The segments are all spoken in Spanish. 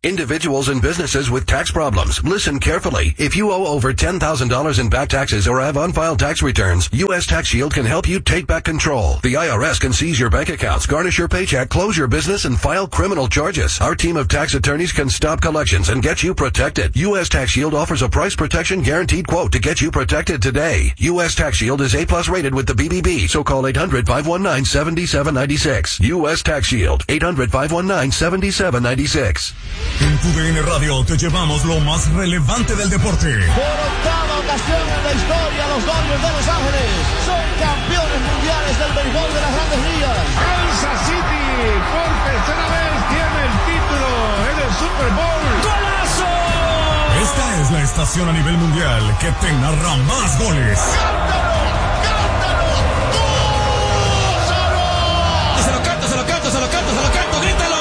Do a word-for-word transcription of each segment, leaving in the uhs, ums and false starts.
Individuals and businesses with tax problems, listen carefully. If you owe over ten thousand dollars in back taxes or have unfiled tax returns, U S Tax Shield can help you take back control. The I R S can seize your bank accounts, garnish your paycheck, close your business, and file criminal charges. Our team of tax attorneys can stop collections and get you protected. U S Tax Shield offers a price protection guaranteed quote to get you protected today. U S Tax Shield is A plus rated with the B B B, so call eight hundred, five one nine, seven seven nine six. U S Tax Shield, eight hundred, five one nine, seven seven nine six. En tu D N Radio te llevamos lo más relevante del deporte. Por octava ocasión en la historia, los Dodgers de Los Ángeles son campeones mundiales del béisbol de las Grandes Ligas. Kansas City por tercera vez tiene el título en el Super Bowl. ¡Golazo! Esta es la estación a nivel mundial que te narra más goles. ¡Cántalo! ¡Cántalo! ¡Gózalo! Se lo canto, se lo canto, se lo canto, se lo canto, grítalo.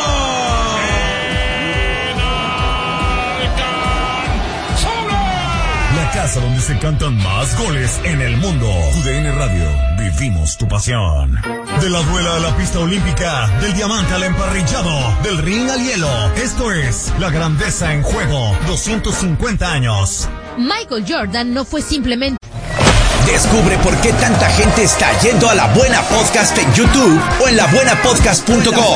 La casa donde se cantan más goles en el mundo. Tu D N Radio, vivimos tu pasión. De la duela a la pista olímpica, del diamante al emparrillado, del ring al hielo. Esto es la grandeza en juego, doscientos cincuenta años. Michael Jordan no fue simplemente... Descubre por qué tanta gente está yendo a La Buena Podcast en YouTube o en la buena podcast punto com.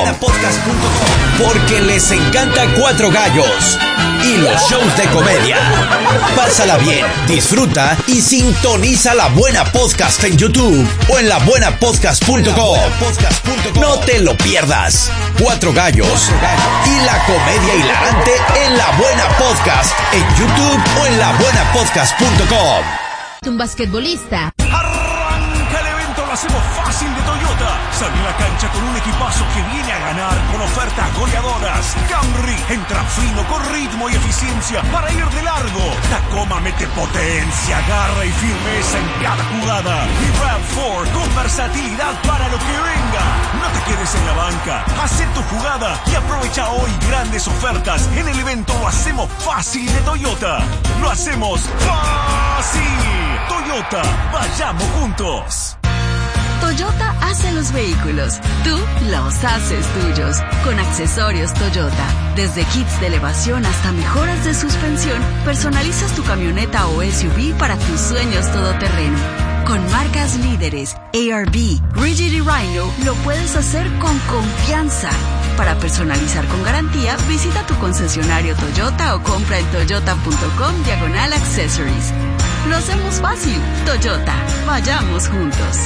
Porque les encanta Cuatro Gallos y los shows de comedia. Pásala bien, disfruta y sintoniza La Buena Podcast en YouTube o en la buena podcast punto com. No te lo pierdas. Cuatro Gallos y la comedia hilarante en La Buena Podcast en YouTube o en la buena podcast punto com. Un basquetbolista. Arranca el evento, lo hacemos fácil de Toyota. Sale a la cancha con un equipazo que viene a ganar con ofertas goleadoras. Camry entra fino con ritmo y eficiencia para ir de largo. Tacoma mete potencia, garra y firmeza en cada jugada. Y RAV cuatro con versatilidad para lo que venga. No te quedes en la banca, haz tu jugada y aprovecha hoy grandes ofertas en el evento. Lo hacemos fácil de Toyota. Lo hacemos fácil. Toyota, vayamos juntos. Toyota hace los vehículos, tú los haces tuyos. Con accesorios Toyota, desde kits de elevación hasta mejoras de suspensión, personalizas tu camioneta o S U V para tus sueños todoterreno. Con marcas líderes, A R B, Rigid y Rhino, lo puedes hacer con confianza. Para personalizar con garantía, visita tu concesionario Toyota o compra en toyota punto com diagonal accessories. Lo hacemos fácil. Toyota, vayamos juntos.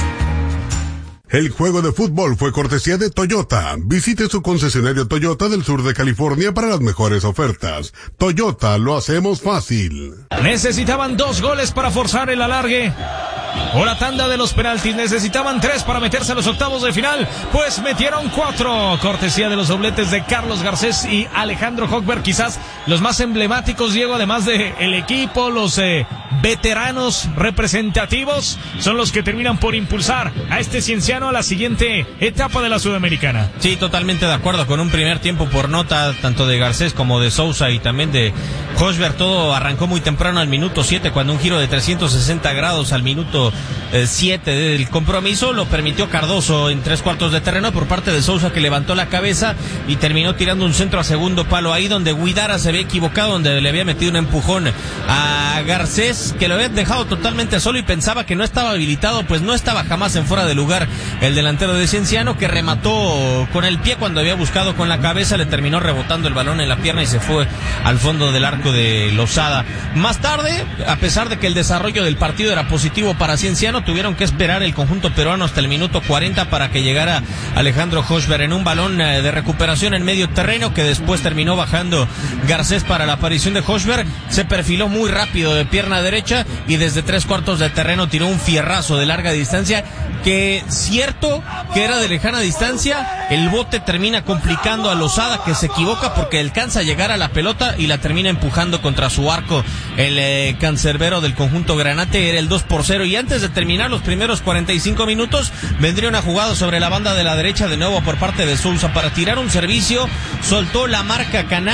El juego de fútbol fue cortesía de Toyota. Visite su concesionario Toyota del sur de California para las mejores ofertas. Toyota, lo hacemos fácil. Necesitaban dos goles para forzar el alargue o la tanda de los penaltis. Necesitaban tres para meterse a los octavos de final, pues metieron cuatro. Cortesía de los dobletes de Carlos Garcés y Alejandro Hochberg, quizás los más emblemáticos, Diego, además de el equipo, los eh, veteranos representativos, son los que terminan por impulsar a este cienciano a la siguiente etapa de la Sudamericana. Sí, totalmente de acuerdo, con un primer tiempo por nota, tanto de Garcés como de Sousa y también de Hochberg. Todo arrancó muy temprano al minuto siete, cuando un giro de trescientos sesenta grados al minuto siete eh, del compromiso lo permitió Cardoso en tres cuartos de terreno por parte de Sousa, que levantó la cabeza y terminó tirando un centro a segundo palo, ahí donde Guidara se había equivocado, donde le había metido un empujón a Garcés, que lo había dejado totalmente solo y pensaba que no estaba habilitado. Pues no estaba jamás en fuera de lugar el delantero de Cienciano, que remató con el pie cuando había buscado con la cabeza, le terminó rebotando el balón en la pierna y se fue al fondo del arco de Lozada. Más tarde, a pesar de que el desarrollo del partido era positivo para Cienciano, tuvieron que esperar el conjunto peruano hasta el minuto cuarenta para que llegara Alejandro Hochberg en un balón de recuperación en medio terreno, que después terminó bajando Garcés para la aparición de Hochberg. Se perfiló muy rápido de pierna derecha y desde tres cuartos de terreno tiró un fierrazo de larga distancia, que cierto que era de lejana distancia, el bote termina complicando a Lozada, que se equivoca porque alcanza a llegar a la pelota y la termina empujando contra su arco el eh, cancerbero del conjunto granate. Era el dos por cero y antes de terminar los primeros cuarenta y cinco minutos vendría una jugada sobre la banda de la derecha de nuevo por parte de Sousa para tirar un servicio. Soltó la marca Canale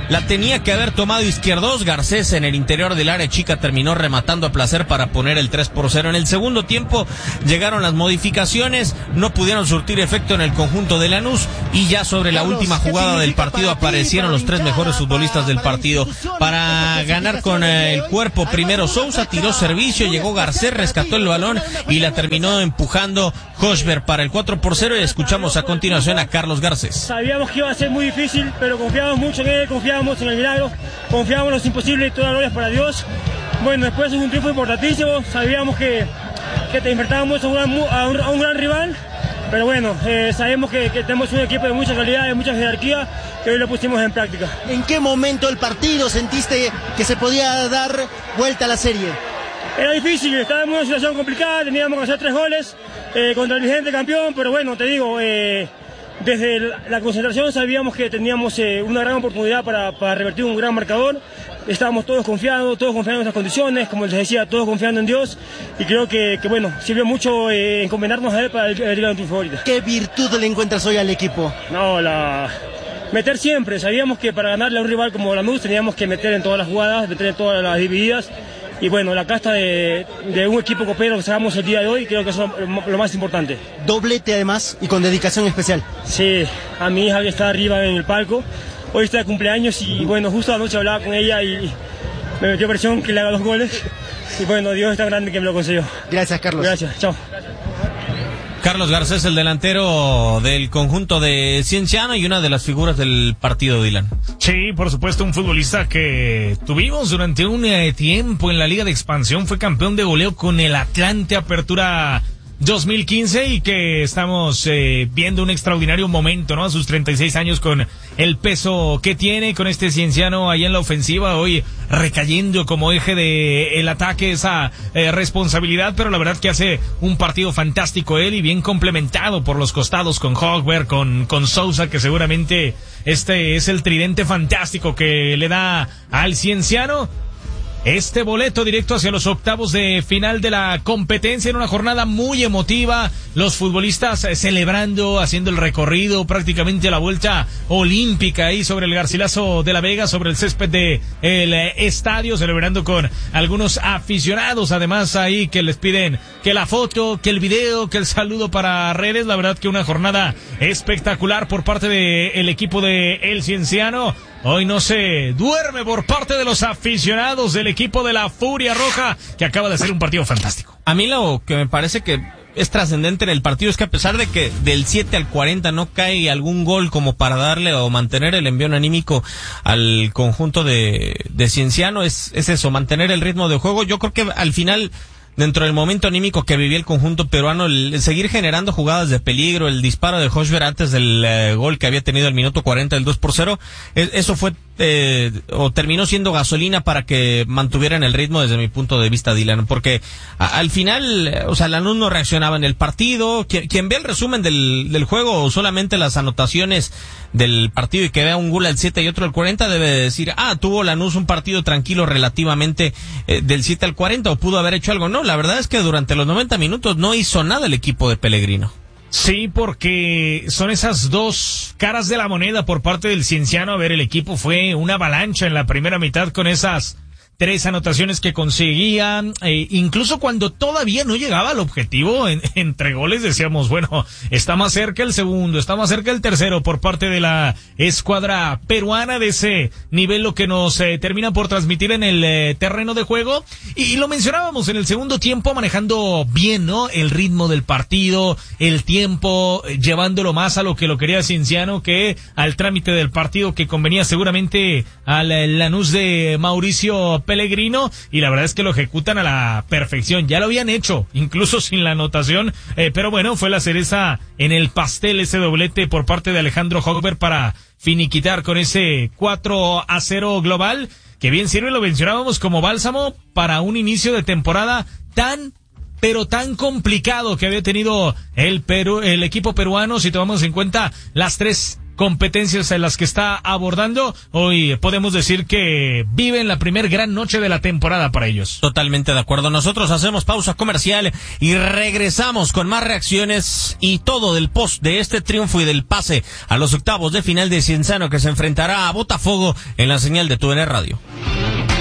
la tenía que haber tomado Izquierdos. Garcés en el interior del área chica terminó rematando a placer para poner el tres por cero. En el segundo tiempo llegaron las modificaciones, no pudieron surtir efecto en el conjunto de Lanús y ya sobre la última jugada del partido aparecieron los tres mejores futbolistas del partido para ganar con el cuerpo. Primero Sousa tiró servicio, llegó Garcés, rescató el balón y la terminó empujando Hochberg para el cuatro por cero. Y escuchamos a continuación a Carlos Garcés. Sabíamos que iba a ser muy difícil, pero confiábamos mucho en él, confiábamos en el milagro, confiábamos en los imposibles y toda la gloria es para Dios. Bueno, después es un triunfo importantísimo, sabíamos que, que te enfrentábamos a un, gran, a, un, a un gran rival, pero bueno, eh, sabemos que, que tenemos un equipo de mucha calidad, de mucha jerarquía, que hoy lo pusimos en práctica. ¿En qué momento del partido sentiste que se podía dar vuelta a la serie? Era difícil, estábamos en una situación complicada, teníamos que hacer tres goles eh, contra el vigente campeón, pero bueno, te digo, eh, desde la concentración sabíamos que teníamos eh, una gran oportunidad para, para revertir un gran marcador. Estábamos todos confiados, todos confiando en las condiciones, como les decía, todos confiando en Dios, y creo que, que bueno, sirvió mucho eh, encomendarnos a él para el, el, el triunfo ahorita. ¿Qué virtud le encuentras hoy al equipo? No, la... meter siempre. Sabíamos que para ganarle a un rival como Lanús teníamos que meter en todas las jugadas, meter en todas las divididas. Y bueno, la casta de, de un equipo copero que sacamos el día de hoy creo que es lo, lo más importante. Doblete además y con dedicación especial. Sí, a mi hija que está arriba en el palco, hoy está de cumpleaños y bueno, justo anoche hablaba con ella y me metió presión que le haga dos goles. Y bueno, Dios es tan grande que me lo concedió. Gracias, Carlos. Gracias, chao. Carlos Garcés, el delantero del conjunto de Cienciano y una de las figuras del partido, Dylan. Sí, por supuesto, un futbolista que tuvimos durante un eh, tiempo en la Liga de Expansión, fue campeón de goleo con el Atlante Apertura dos mil quince y que estamos eh, viendo un extraordinario momento, ¿no? A sus treinta y seis años, con el peso que tiene, con este Cienciano ahí en la ofensiva, hoy recayendo como eje de el ataque esa eh, responsabilidad, pero la verdad que hace un partido fantástico él y bien complementado por los costados con Hochberg, con, con Sousa, que seguramente este es el tridente fantástico que le da al Cienciano este boleto directo hacia los octavos de final de la competencia, en una jornada muy emotiva, los futbolistas eh, celebrando, haciendo el recorrido, prácticamente la vuelta olímpica ahí sobre el Garcilaso de la Vega, sobre el césped de el eh, estadio, celebrando con algunos aficionados, además ahí que les piden que la foto, que el video, que el saludo para redes. La verdad que una jornada espectacular por parte del equipo de El Cienciano. Hoy no se duerme por parte de los aficionados del equipo de la Furia Roja, que acaba de hacer un partido fantástico. A mí lo que me parece que es trascendente en el partido es que a pesar de que del siete al cuarenta no cae algún gol como para darle o mantener el envío anímico al conjunto de, de Cienciano, es, es eso, mantener el ritmo de juego. Yo creo que al final, dentro del momento anímico que vivía el conjunto peruano, el, el seguir generando jugadas de peligro, el disparo de Hochberg antes del eh, gol que había tenido al minuto cuarenta del dos por cero, es, eso fue eh, o terminó siendo gasolina para que mantuvieran el ritmo desde mi punto de vista, Dylan, porque a, al final, o sea, Lanús no reaccionaba en el partido. Quien, quien ve el resumen del, del juego o solamente las anotaciones del partido y que vea un gol al siete y otro al cuarenta, debe decir, ah, tuvo Lanús un partido tranquilo relativamente eh, del siete al cuarenta, o pudo haber hecho algo. No, la verdad es que durante los noventa minutos no hizo nada el equipo de Pellegrino. Sí, porque son esas dos caras de la moneda por parte del Cienciano. A ver, el equipo fue una avalancha en la primera mitad con esas tres anotaciones que conseguían, eh, incluso cuando todavía no llegaba al objetivo en, entre goles, decíamos, bueno, está más cerca el segundo, está más cerca el tercero por parte de la escuadra peruana. De ese nivel lo que nos eh, termina por transmitir en el eh, terreno de juego, y, y lo mencionábamos en el segundo tiempo, manejando bien, ¿no? El ritmo del partido, el tiempo, eh, llevándolo más a lo que lo quería Cienciano que al trámite del partido que convenía seguramente al eh, Lanús de Mauricio Pellegrino, y la verdad es que lo ejecutan a la perfección. Ya lo habían hecho, incluso sin la anotación, eh, pero bueno, fue la cereza en el pastel ese doblete por parte de Alejandro Hochberg para finiquitar con ese cuatro a cero global, que bien sirve, lo mencionábamos, como bálsamo para un inicio de temporada tan pero tan complicado que había tenido el Perú, el equipo peruano, si tomamos en cuenta las tres competencias en las que está abordando, hoy podemos decir que viven la primer gran noche de la temporada para ellos. Totalmente de acuerdo. Nosotros hacemos pausa comercial y regresamos con más reacciones y todo del post de este triunfo y del pase a los octavos de final de Cienciano, que se enfrentará a Botafogo en la señal de T U D N Radio.